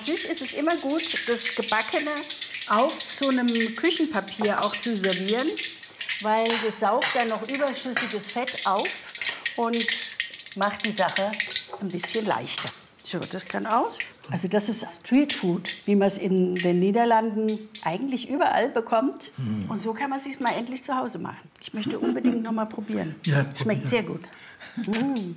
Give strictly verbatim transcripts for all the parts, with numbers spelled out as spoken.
sich ist es immer gut, das Gebackene auf so einem Küchenpapier auch zu servieren, weil das saugt dann noch überschüssiges Fett auf und macht die Sache ein bisschen leichter. So, das kann aus. Also das ist Streetfood, wie man es in den Niederlanden eigentlich überall bekommt. Mm. Und so kann man es sich mal endlich zu Hause machen. Ich möchte unbedingt noch mal probieren. Ja, schmeckt probieren. sehr gut. Mm.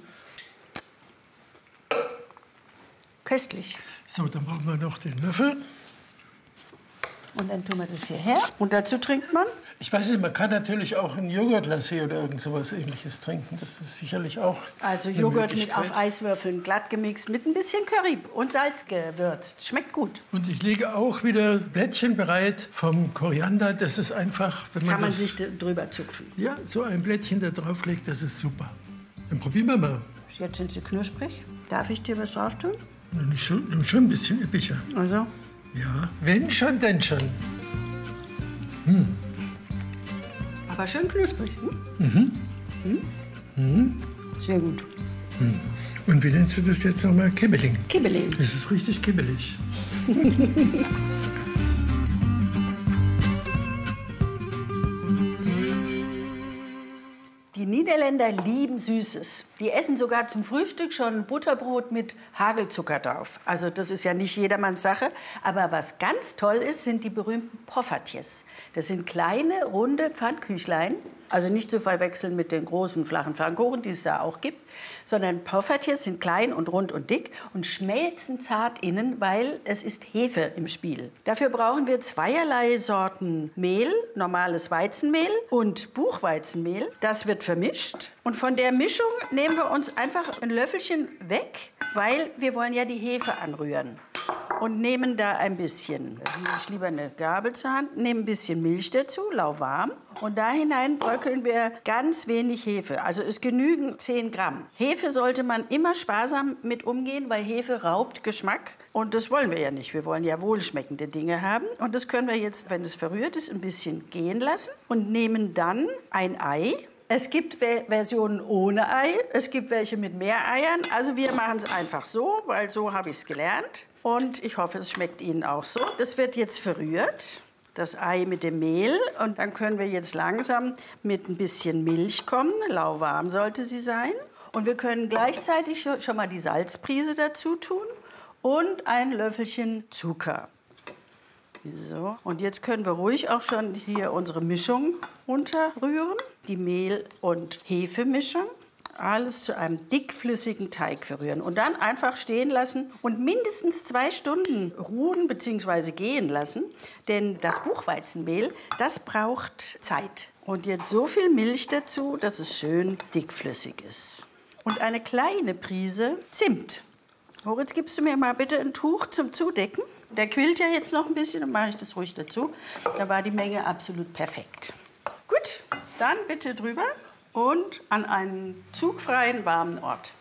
Köstlich. So, dann brauchen wir noch den Löffel. Und dann tun wir das hierher. Und dazu trinkt man? Ich weiß nicht, man kann natürlich auch ein Joghurt-Glacé oder irgend sowas Ähnliches trinken. Das ist sicherlich auch Also eine Joghurt mit Möglichkeit. auf Eiswürfeln, glatt gemixt, mit ein bisschen Curry und Salz gewürzt. Schmeckt gut. Und ich lege auch wieder Blättchen bereit vom Koriander. Das ist einfach, wenn man Kann man das, sich drüber zupfen. ja, so ein Blättchen da drauf legt, das ist super. Dann probieren wir mal. Jetzt sind sie knusprig. Darf ich dir was drauf tun? Nicht so, schon ein bisschen üppiger. Also? Ja, wenn schon, denn schon. Hm. Aber schön knusprig. Hm? Mhm. Hm? Mhm. Sehr gut. Hm. Und wie nennst du das jetzt nochmal? Kibbeling. Kibbeling. Das ist richtig kibbelig. Die Niederländer lieben Süßes. Die essen sogar zum Frühstück schon Butterbrot mit Hagelzucker drauf. Also das ist ja nicht jedermanns Sache. Aber was ganz toll ist, sind die berühmten Poffertjes. Das sind kleine, runde Pfannkuchlein. Also nicht zu verwechseln mit den großen, flachen Pfannkuchen, die es da auch gibt. Sondern Poffertjes sind klein und rund und dick und schmelzen zart innen, weil es ist Hefe im Spiel. Dafür brauchen wir zweierlei Sorten Mehl, normales Weizenmehl und Buchweizenmehl. Das wird vermischt. Und von der Mischung nehmen wir uns einfach ein Löffelchen weg, weil wir wollen ja die Hefe anrühren. Und nehmen da ein bisschen, ich lieber eine Gabel zur Hand, nehmen ein bisschen Milch dazu, lauwarm. Und da hinein bröckeln wir ganz wenig Hefe. Also es genügen zehn Gramm. Hefe sollte man immer sparsam mit umgehen, weil Hefe raubt Geschmack. Und das wollen wir ja nicht. Wir wollen ja wohlschmeckende Dinge haben. Und das können wir jetzt, wenn es verrührt ist, ein bisschen gehen lassen. Und nehmen dann ein Ei. Es gibt Versionen ohne Ei, es gibt welche mit mehr Eiern. Also wir machen es einfach so, weil so habe ich es gelernt. Und ich hoffe, es schmeckt Ihnen auch so. Das wird jetzt verrührt, das Ei mit dem Mehl. Und dann können wir jetzt langsam mit ein bisschen Milch kommen. Lauwarm sollte sie sein. Und wir können gleichzeitig schon mal die Salzprise dazu tun und ein Löffelchen Zucker. So, und jetzt können wir ruhig auch schon hier unsere Mischung runterrühren. Die Mehl- und Hefemischung. Alles zu einem dickflüssigen Teig verrühren. Und dann einfach stehen lassen und mindestens zwei Stunden ruhen bzw. gehen lassen. Denn das Buchweizenmehl, das braucht Zeit. Und jetzt so viel Milch dazu, dass es schön dickflüssig ist. Und eine kleine Prise Zimt. Moritz, gibst du mir mal bitte ein Tuch zum Zudecken? Der quillt ja jetzt noch ein bisschen, dann mache ich das ruhig dazu. Da war die Menge absolut perfekt. Gut, dann bitte drüber und an einen zugfreien, warmen Ort.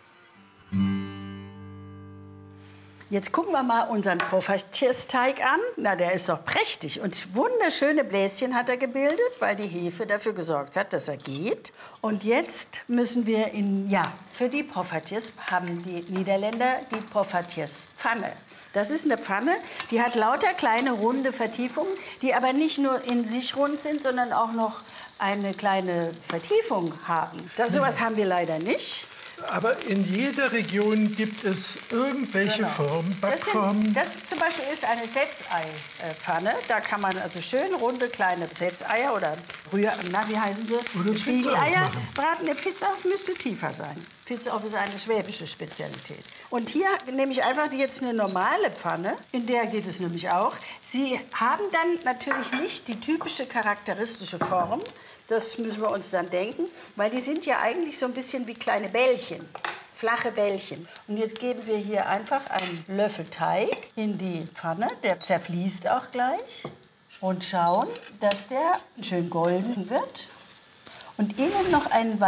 Jetzt gucken wir mal unseren Poffertjesteig an. Na, der ist doch prächtig. Und wunderschöne Bläschen hat er gebildet, weil die Hefe dafür gesorgt hat, dass er geht. Und jetzt müssen wir in, ja, für die Poffertjes haben die Niederländer die Poffertjespfanne. Das ist eine Pfanne, die hat lauter kleine runde Vertiefungen, die aber nicht nur in sich rund sind, sondern auch noch eine kleine Vertiefung haben. Das, sowas haben wir leider nicht. Aber in jeder Region gibt es irgendwelche Genau. Formen, Das, Backformen. sind, das zum Beispiel ist eine Setzei-Pfanne. Da kann man also schön runde kleine Setzeier oder Rühr, na, wie heißen sie? Oder Spiegeleier Pizza aufmachen. braten. Der Pizzaofen müsste tiefer sein. Pizzaofen ist eine schwäbische Spezialität. Und hier nehme ich einfach jetzt eine normale Pfanne. In der geht es nämlich auch. Sie haben dann natürlich nicht die typische charakteristische Form. Das müssen wir uns dann denken, weil die sind ja eigentlich so ein bisschen wie kleine Bällchen, flache Bällchen. Und jetzt geben wir hier einfach einen Löffel Teig in die Pfanne, der zerfließt auch gleich. Und schauen, dass der schön golden wird. Und innen noch einen